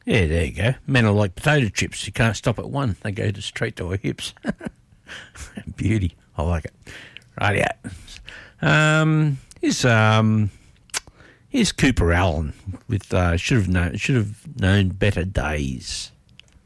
Yeah, there you go. Men are like potato chips. You can't stop at one. They go straight to our hips. Beauty. I like it. Right out. Here's Cooper Allen with should have known better days.